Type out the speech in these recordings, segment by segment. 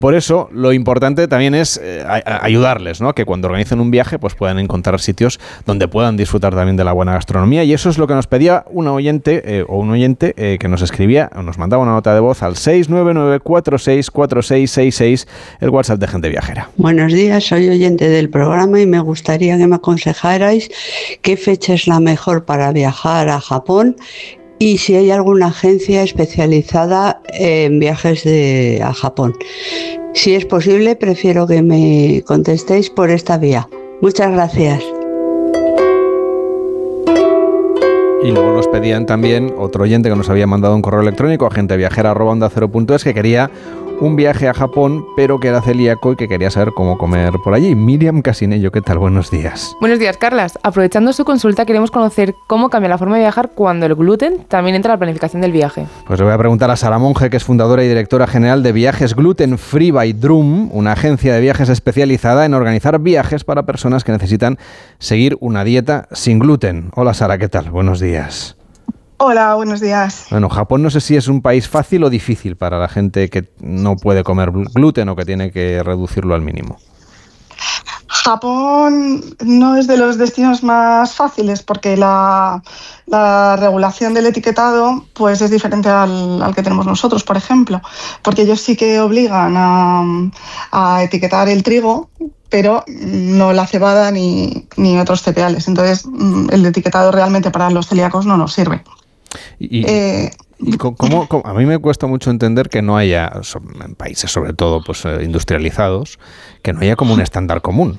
Por eso, lo importante también es ayudarles, ¿no? Que cuando organicen un viaje, pues puedan encontrar sitios donde puedan disfrutar también de la buena gastronomía. Y eso es lo que nos pedía un oyente que nos escribía, o nos mandaba una nota de voz al 699464666, el WhatsApp de Gente Viajera. Buenos días, soy oyente del programa y me gustaría que me aconsejarais qué fecha es la mejor para viajar a Japón y si hay alguna agencia especializada en viajes a Japón. Si es posible, prefiero que me contestéis por esta vía. Muchas gracias. Y luego nos pedían también otro oyente que nos había mandado un correo electrónico a genteviajera@onda0.es que quería un viaje a Japón, pero que era celíaco y que quería saber cómo comer por allí. Miriam Casinello, ¿qué tal? Buenos días. Buenos días, Carlas. Aprovechando su consulta, queremos conocer cómo cambia la forma de viajar cuando el gluten también entra a la planificación del viaje. Pues le voy a preguntar a Sara Monge, que es fundadora y directora general de Viajes Gluten Free by Drum, una agencia de viajes especializada en organizar viajes para personas que necesitan seguir una dieta sin gluten. Hola, Sara, ¿qué tal? Buenos días. Hola, buenos días. Bueno, Japón no sé si es un país fácil o difícil para la gente que no puede comer gluten o que tiene que reducirlo al mínimo. Japón no es de los destinos más fáciles porque la regulación del etiquetado pues es diferente al que tenemos nosotros, por ejemplo, porque ellos sí que obligan a etiquetar el trigo, pero no la cebada ni otros cereales. Entonces, el etiquetado realmente para los celíacos no nos sirve. ¿Cómo? A mí me cuesta mucho entender que no haya, en países sobre todo pues industrializados, que no haya como un estándar común.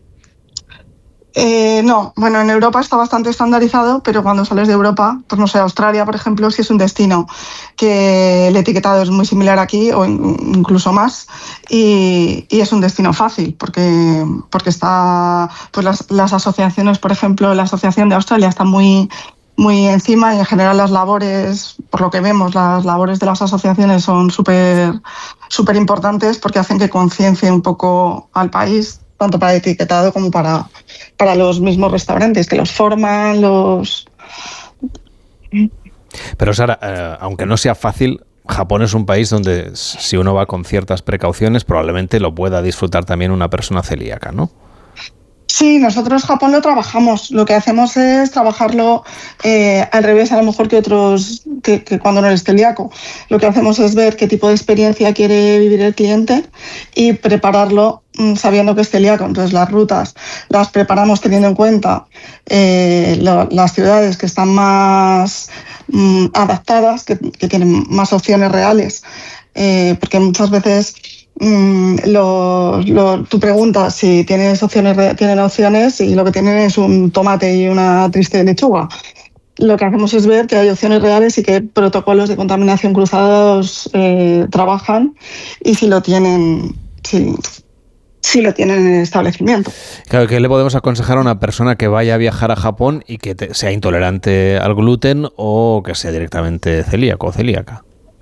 No, bueno, en Europa está bastante estandarizado, pero cuando sales de Europa, pues no sé, Australia, por ejemplo, sí es un destino que el etiquetado es muy similar aquí o incluso más y es un destino fácil porque está, pues las asociaciones, por ejemplo, la Asociación de Australia está muy encima y en general las labores, por lo que vemos, las labores de las asociaciones son súper importantes porque hacen que conciencie un poco al país, tanto para el etiquetado como para los mismos restaurantes, que los forman, Pero Sara, aunque no sea fácil, Japón es un país donde si uno va con ciertas precauciones probablemente lo pueda disfrutar también una persona celíaca, ¿no? Sí, nosotros Japón lo trabajamos. Lo que hacemos es trabajarlo al revés, a lo mejor que otros, que cuando no eres celíaco. Lo que hacemos es ver qué tipo de experiencia quiere vivir el cliente y prepararlo sabiendo que es celíaco. Entonces las rutas las preparamos teniendo en cuenta las ciudades que están más adaptadas, que tienen más opciones reales, porque muchas veces tú preguntas si tienen opciones y lo que tienen es un tomate y una triste lechuga. Lo que hacemos es ver que hay opciones reales y que protocolos de contaminación cruzados trabajan y si lo tienen en el establecimiento. Claro, ¿qué le podemos aconsejar a una persona que vaya a viajar a Japón y que sea intolerante al gluten o que sea directamente celíaco o celíaca?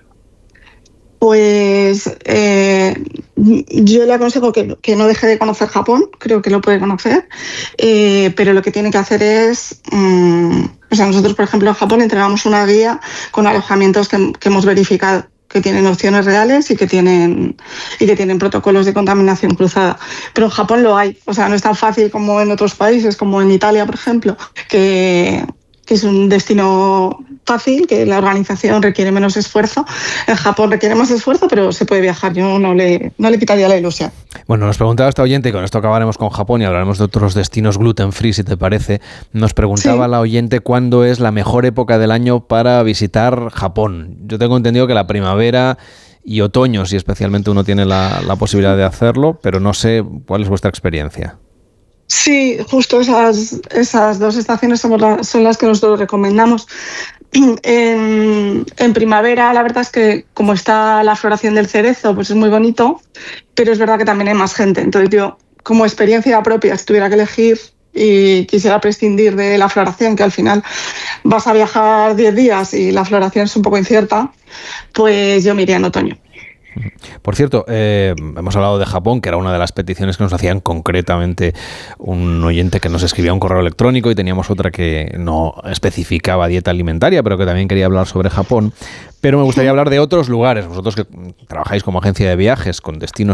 Pues yo le aconsejo que no deje de conocer Japón, creo que lo puede conocer, pero lo que tiene que hacer es, nosotros por ejemplo en Japón entregamos una guía con alojamientos que hemos verificado que tienen opciones reales y que tienen protocolos de contaminación cruzada. Pero en Japón lo hay, o sea, no es tan fácil como en otros países, como en Italia, por ejemplo, que es un destino fácil, que la organización requiere menos esfuerzo. En Japón requiere más esfuerzo, pero se puede viajar. Yo no le quitaría la ilusión. Bueno, nos preguntaba esta oyente, y con esto acabaremos con Japón y hablaremos de otros destinos gluten free, si te parece. Nos preguntaba la oyente cuándo es la mejor época del año para visitar Japón. Yo tengo entendido que la primavera y otoño, si especialmente uno tiene la posibilidad de hacerlo, pero no sé cuál es vuestra experiencia. Sí, justo esas dos estaciones son las que nosotros recomendamos. En primavera la verdad es que como está la floración del cerezo, pues es muy bonito, pero es verdad que también hay más gente. Entonces yo, como experiencia propia, si tuviera que elegir y quisiera prescindir de la floración, que al final vas a viajar 10 días y la floración es un poco incierta, pues yo me iría en otoño. Por cierto, hemos hablado de Japón, que era una de las peticiones que nos hacían concretamente un oyente que nos escribía un correo electrónico, y teníamos otra que no especificaba dieta alimentaria, pero que también quería hablar sobre Japón. Pero me gustaría hablar de otros lugares. Vosotros que trabajáis como agencia de viajes con destinos